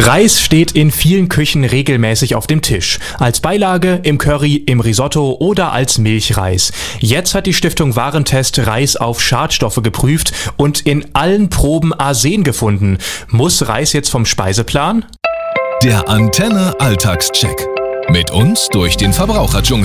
Reis steht in vielen Küchen regelmäßig auf dem Tisch. Als Beilage, im Curry, im Risotto oder als Milchreis. Jetzt hat die Stiftung Warentest Reis auf Schadstoffe geprüft und in allen Proben Arsen gefunden. Muss Reis jetzt vom Speiseplan? Der Antenne Alltagscheck. Mit uns durch den Verbraucherdschungel.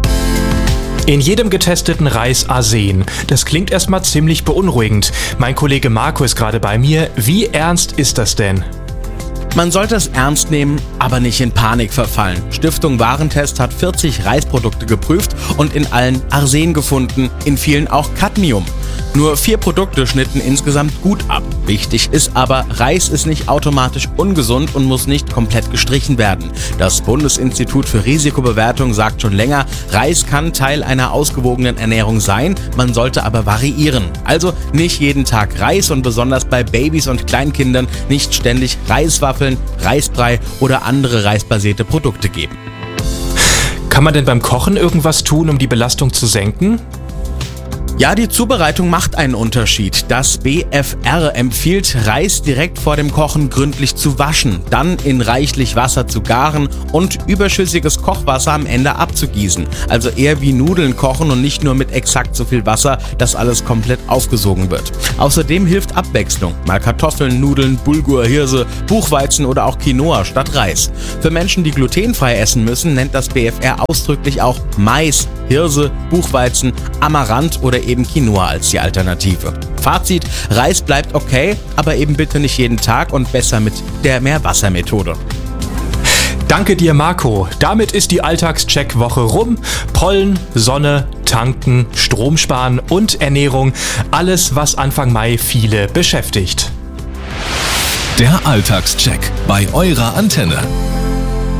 In jedem getesteten Reis Arsen. Das klingt erstmal ziemlich beunruhigend. Mein Kollege Marco ist gerade bei mir. Wie ernst ist das denn? Man sollte es ernst nehmen, aber nicht in Panik verfallen. Stiftung Warentest hat 40 Reisprodukte geprüft und in allen Arsen gefunden, in vielen auch Cadmium. Nur 4 Produkte schnitten insgesamt gut ab. Wichtig ist aber, Reis ist nicht automatisch ungesund und muss nicht komplett gestrichen werden. Das Bundesinstitut für Risikobewertung sagt schon länger, Reis kann Teil einer ausgewogenen Ernährung sein, man sollte aber variieren. Also nicht jeden Tag Reis und besonders bei Babys und Kleinkindern nicht ständig Reiswaffeln, Reisbrei oder andere reisbasierte Produkte geben. Kann man denn beim Kochen irgendwas tun, um die Belastung zu senken? Ja, die Zubereitung macht einen Unterschied. Das BfR empfiehlt, Reis direkt vor dem Kochen gründlich zu waschen, dann in reichlich Wasser zu garen und überschüssiges Kochwasser am Ende abzugießen. Also eher wie Nudeln kochen und nicht nur mit exakt so viel Wasser, dass alles komplett aufgesogen wird. Außerdem hilft Abwechslung. Mal Kartoffeln, Nudeln, Bulgur, Hirse, Buchweizen oder auch Quinoa statt Reis. Für Menschen, die glutenfrei essen müssen, nennt das BfR ausdrücklich auch Mais, Hirse, Buchweizen, Amaranth oder eben Quinoa als die Alternative. Fazit: Reis bleibt okay, aber eben bitte nicht jeden Tag und besser mit der Mehrwassermethode. Danke dir, Marco. Damit ist die Alltagscheck-Woche rum. Pollen, Sonne, Tanken, Strom sparen und Ernährung. Alles, was Anfang Mai viele beschäftigt. Der Alltagscheck bei eurer Antenne.